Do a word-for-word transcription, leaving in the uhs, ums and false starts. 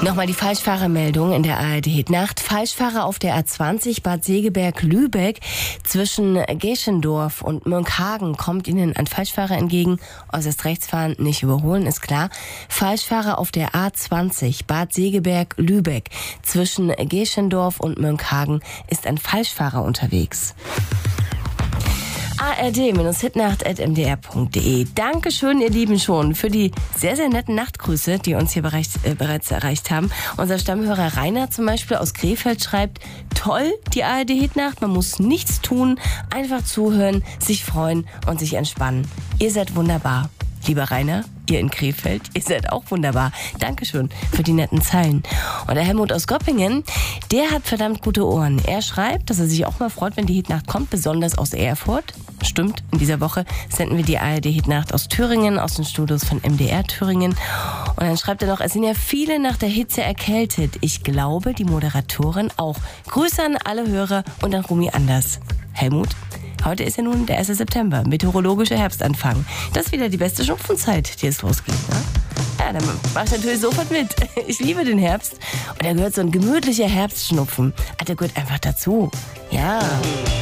Nochmal die Falschfahrermeldung in der A R D-Hitnacht. Falschfahrer auf der A zwanzig Bad Segeberg-Lübeck zwischen Geschendorf und Mönchhagen kommt Ihnen ein Falschfahrer entgegen. Äußerst rechts fahren, nicht überholen, ist klar. Falschfahrer auf der A zwanzig Bad Segeberg-Lübeck zwischen Geschendorf und Mönchhagen ist ein Falschfahrer unterwegs. A R D Hitnacht at m d r punkt d e. Dankeschön, ihr Lieben, schon für die sehr, sehr netten Nachtgrüße, die uns hier bereits, äh, bereits erreicht haben. Unser Stammhörer Rainer zum Beispiel aus Krefeld schreibt, toll, die A R D Hitnacht, man muss nichts tun, einfach zuhören, sich freuen und sich entspannen. Ihr seid wunderbar. Lieber Rainer, ihr in Krefeld, ihr seid auch wunderbar. Dankeschön für die netten Zeilen. Und der Helmut aus Göppingen, der hat verdammt gute Ohren. Er schreibt, dass er sich auch mal freut, wenn die Hitnacht kommt, besonders aus Erfurt. Stimmt, in dieser Woche senden wir die A R D Hitnacht aus Thüringen, aus den Studios von M D R Thüringen. Und dann schreibt er noch, es sind ja viele nach der Hitze erkältet. Ich glaube, die Moderatorin auch. Grüße an alle Hörer und an Rumi Anders. Helmut? Heute ist ja nun der erste September, meteorologischer Herbstanfang. Das ist wieder die beste Schnupfenzeit, die es losgeht. Ne? Ja, dann mach ich natürlich sofort mit. Ich liebe den Herbst. Und da gehört so ein gemütlicher Herbstschnupfen. Ah, der gehört einfach dazu. Ja.